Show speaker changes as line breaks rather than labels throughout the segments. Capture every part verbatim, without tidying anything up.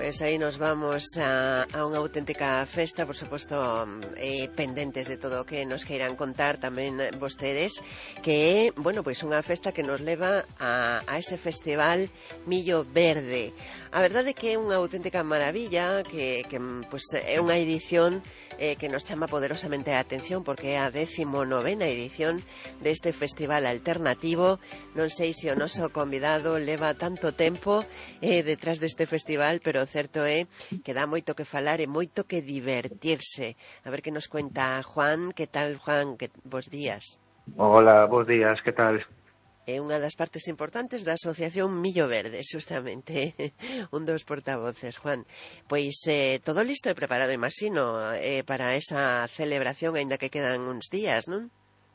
Pois aí nos vamos a, a unha auténtica festa, por suposto, eh, pendentes de todo o que nos queiran contar tamén vostedes, que é, bueno, pois unha festa que nos leva a, a ese festival Millo Verde. A verdade é que é unha auténtica maravilla, que, que pois, é unha edición eh, que nos chama poderosamente a atención, porque é a décimo novena edición deste festival alternativo. Non sei se o noso convidado leva tanto tempo eh, detrás deste festival, pero o certo é que dá moito que falar e moito que divertirse. A ver que nos cuenta Juan. Que tal, Juan? Que, bos días.
Hola, bos días, que tal?
É unha das partes importantes da Asociación Millo Verde, justamente, un dos portavoces, Juan. Pois eh, todo listo e preparado, imagino, eh, para esa celebración, aínda que quedan uns días, non?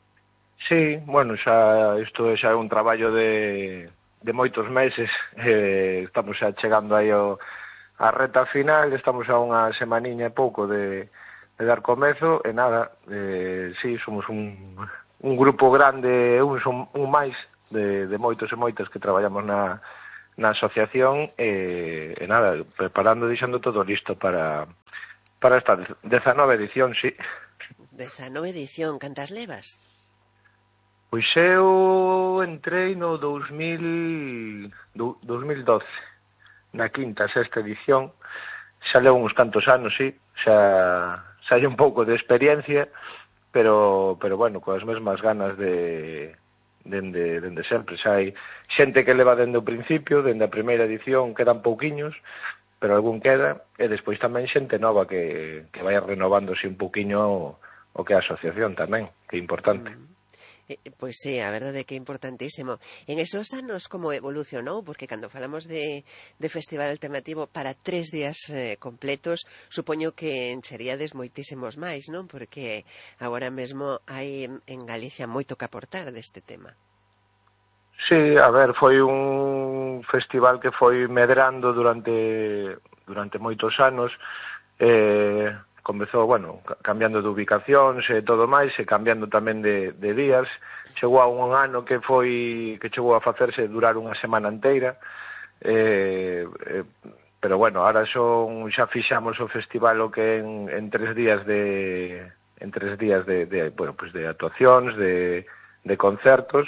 Sí, bueno, xa isto xa é un traballo de, de moitos meses. Eh, estamos xa chegando aí ao, a reta final, estamos a unha semaniña e pouco de, de dar comezo, e nada, eh, sí, somos un, un grupo grande, un, un, un máis de, de moitos e moitas que traballamos na, na asociación, e, e nada, preparando, deixando todo listo para, para esta dezanove edición, sí.
dezanove edición, cantas levas?
Pois eu entrei no dous mil doce, na quinta, sexta edición, xa levo uns cantos anos, sí, xa, xa hai un pouco de experiencia, pero, pero bueno, coas mesmas ganas de, dende, dende sempre. Xa hai xente que leva dende o principio, dende a primeira edición, quedan pouquiños, pero algún queda, e despois tamén xente nova que, que vai renovándose un pouquiño o, o que é a asociación tamén, que é importante.
Mm. Eh, pois sí, a verdade é que é importantísimo. En esos anos como evolucionou, porque cando falamos de, de festival alternativo para tres días eh, completos, supoño que encheríades moitísimos máis, non? Porque agora mesmo hai en Galicia moito que aportar deste tema.
Sí, a ver, foi un festival que foi medrando durante durante moitos anos. Eh, comezou, bueno, cambiando de ubicacións e todo máis, e cambiando tamén de, de días. Chegou a un ano que foi que chegou a facerse durar unha semana inteira, eh, eh, pero bueno, ahora son, xa fixamos o festival o que en, en tres días de en tres días de, de bueno, pues de actuacións, de de concertos,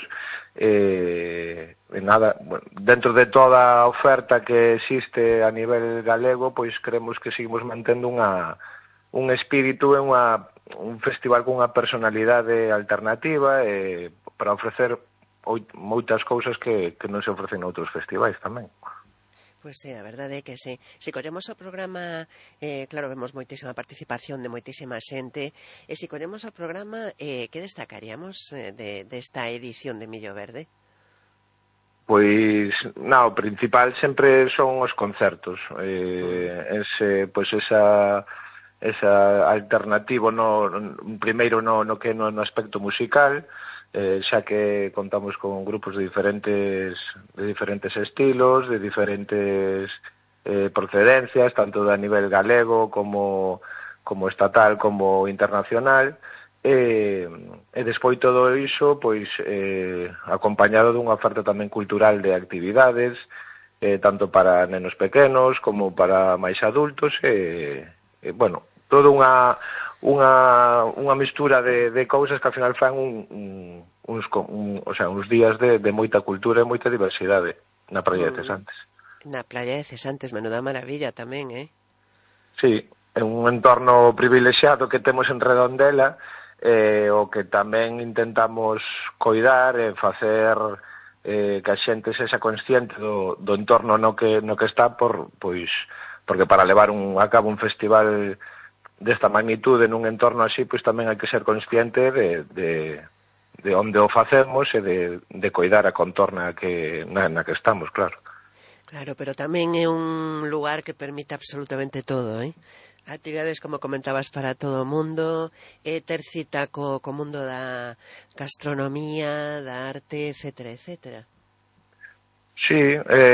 e, e nada, bueno, dentro de toda a oferta que existe a nivel galego, pois creemos que seguimos mantendo unha un espírito e unha, un festival con unha personalidade alternativa, e para ofrecer moitas cousas que, que non se ofrecen noutros festivais tamén.
Pois sí, a verdade é que sí. Se collemos o programa, eh, claro, vemos moitísima participación de moitísima xente, e se collemos o programa, eh, que destacaríamos eh, de, desta edición de Millo Verde?
Pois, na, o principal sempre son os concertos. Eh, ese, pois esa... esa alternativo no, no primeiro no, no que no, no aspecto musical, eh, xa que contamos con grupos de diferentes de diferentes estilos, de diferentes eh, procedencias, tanto a nivel galego como como estatal como internacional, e, e despois todo iso pois eh, acompañado dunha oferta tamén cultural de actividades, eh, tanto para nenos pequenos como para máis adultos, e Eh, bueno, toda unha unha unha mistura de, de cousas que ao final fan un, un, uns, un, o sea, uns días de, de moita cultura e moita diversidade na Praia de Cesantes.
Na Praia de Cesantes, menuda maravilla tamén, eh?
Sí, é un entorno privilexiado que temos en Redondela, eh, o que tamén intentamos coidar e facer eh, que a xente sexa consciente do, do entorno no que, no que está, por, pois porque para levar un, a cabo un festival desta magnitude nun entorno así, pois tamén hai que ser consciente de, de, de onde o facemos e de, de coidar a contorna que, na, na que estamos, claro.
Claro, pero tamén é un lugar que permite absolutamente todo, eh? Actividades, como comentabas, para todo o mundo, e ter cita co, co mundo da gastronomía, da arte, etcétera, etcétera.
Sí,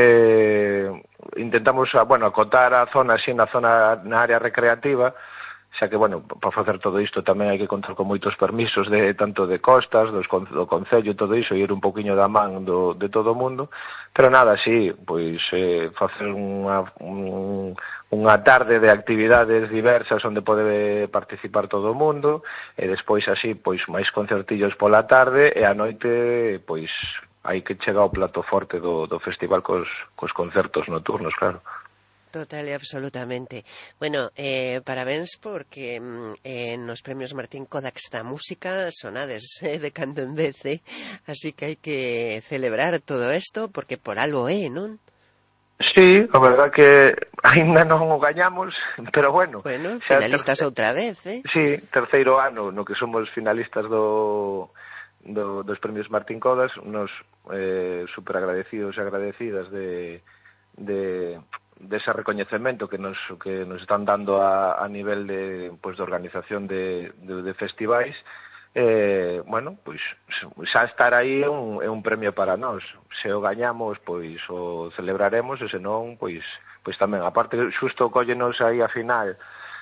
eh, intentamos, bueno, acotar a zona así na zona na área recreativa, xa que, bueno, para facer todo isto tamén hai que contar con moitos permisos de tanto de costas, dos, do Concello, todo iso, e ir un poquinho da man do, de todo o mundo, pero nada, sí, pois eh, facer unha, un, unha tarde de actividades diversas onde pode participar todo o mundo, e despois así, pois máis concertillos pola tarde, e a noite, pois hai que chegar ao plato forte do, do festival cos, cos concertos nocturnos, claro.
Total e absolutamente. Bueno, eh, parabéns porque eh, nos premios Martín Kodax da música sonades eh, de cando en vez, eh? Así que hai que celebrar todo isto porque por algo é, non?
Sí, a verdad que ainda non o gañamos, pero bueno.
Bueno, finalistas ter... outra vez, eh?
Sí, terceiro ano no que somos finalistas do, do, dos premios Martín Kodax, nos eh, super agradecidos e agradecidas de... de dese recoñecemento que nos que nos están dando a, a nivel de pues de organización de, de, de festivais, eh, bueno, pois xa estar aí é un, é un premio para nós. Se o gañamos, pois o celebraremos, e se non, pois pois tamén, aparte xusto cóllenos aí a final,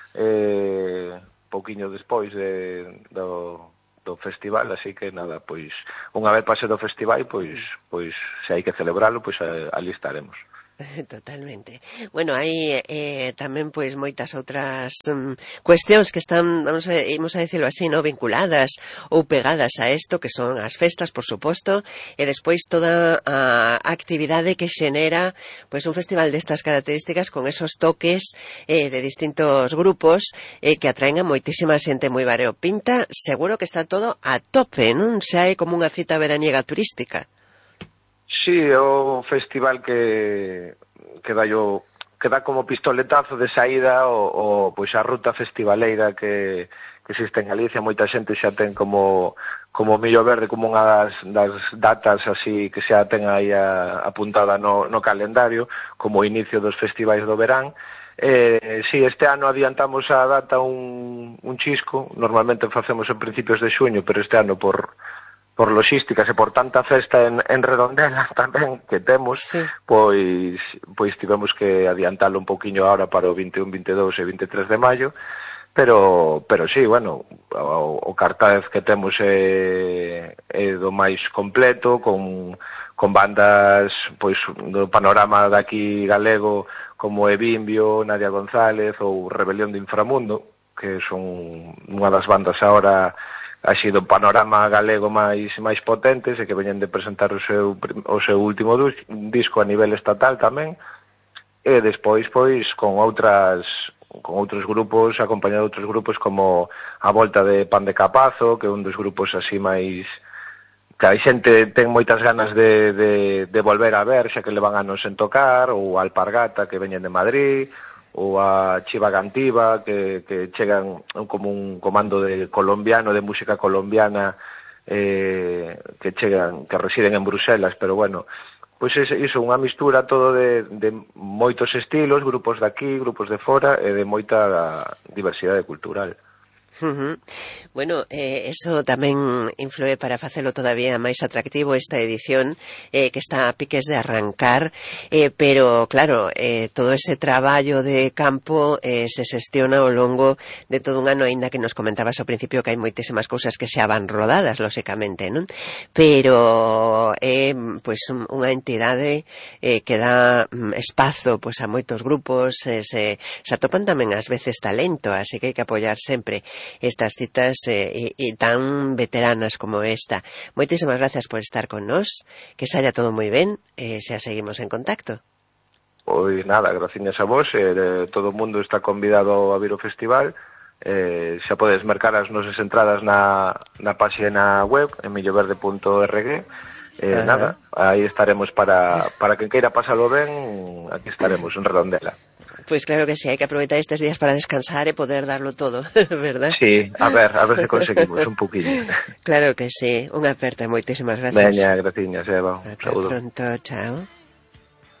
eh, pouquiño despois de do do festival, así que nada, pois unha vez pase do festival, pois pois se hai que celebralo, pois ali estaremos.
Totalmente. Bueno, hai eh, tamén pois moitas outras um, cuestións que están, vamos a, vamos a decirlo así, no vinculadas ou pegadas a isto, que son as festas, por suposto, e despois toda a actividade que xenera pois un festival destas características con esos toques eh, de distintos grupos eh, que atraen a moitísima xente moi variopinta. Seguro que está todo a tope, non? Xa é como unha cita veraniega turística.
Sí, é o festival que que dá, yo, que dá como pistoletazo de saída o, o pois a ruta festivaleira que, que existe en Galicia. Moita xente xa ten como como Millo Verde como unha das, das datas así que xa ten aí a, apuntada no, no calendario como o inicio dos festivais do verán. Eh, sí, este ano adiantamos a data un, un chisco, normalmente facemos en principios de xuño, pero este ano por por logísticas e por tanta festa en, en Redondela tamén que temos, sí. pois pois tivemos que adiantalo un poquinho ahora para o vinte e un, vinte e dous e vinte e tres de maio, pero pero sí, bueno, o, o cartaz que temos é, é do máis completo, con, con bandas pois do panorama daqui galego como Evimbio, Nadia González ou Rebelión de Inframundo, que son unha das bandas ahora ha sido o panorama galego máis máis potentes e que veñen de presentar o seu o seu último disco a nivel estatal tamén, e despois pois con outras con outros grupos, acompañado de outros grupos como a Volta de Pan de Capazo, que é un dos grupos así máis que a xente ten moitas ganas de, de, de volver a ver, xa que levan anos en tocar, ou Alpargata, que veñen de Madrid, ou a Chiva Gantiva, que, que chegan como un comando de colombiano, de música colombiana, eh, que chegan, que residen en Bruselas, pero bueno, pois é iso, unha mistura todo de, de moitos estilos, grupos de aquí, grupos de fora, e de moita diversidade cultural.
Uh-huh. Bueno, eh, eso tamén influe para facelo todavía máis atractivo esta edición eh, que está a piques de arrancar, eh, pero claro, eh, todo ese traballo de campo eh, se xestiona ao longo de todo un ano, aínda que nos comentabas ao principio que hai moitísimas cousas que xa van rodadas, lóxicamente, non? Pero é eh, pois unha entidade eh, que dá mm, espazo pois a moitos grupos, eh, se, se atopan tamén ás veces talento, así que hai que apoiar sempre estas citas eh, e, e tan veteranas como esta. Moitísimas gracias por estar con nós, que saia todo moi ben, e eh, xa seguimos en contacto.
Pois nada, gracias a vos, eh, todo o mundo está convidado a vir ao festival, eh, xa podes mercar as nosas entradas na, na página web en milloverde punto org. Eh, nada, aí estaremos para, para quen queira pasalo ben, aquí estaremos en Redondela.
Pois claro que sí, hai que aproveitar estes días para descansar e poder darlo todo, verdad?
Sí, a ver, a ver se conseguimos un poquinho.
Claro que sí, unha aperta, moitísimas gracias.
Veña, graciñas, Eva.
Ata pronto, chao.